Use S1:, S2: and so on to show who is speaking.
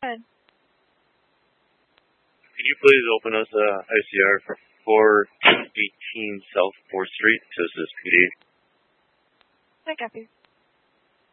S1: ahead.
S2: Could you please open us a ICR for 418 South 4th Street? This is PD.
S1: I copy.